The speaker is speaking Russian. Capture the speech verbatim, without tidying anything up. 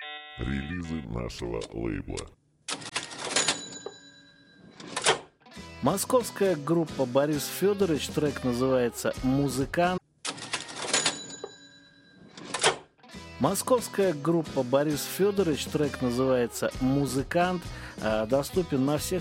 Релизы нашего лейбла. Московская группа Борис Федорович, трек называется «Музыкант». Московская группа Борис Федорович, трек называется «Музыкант», доступен на всех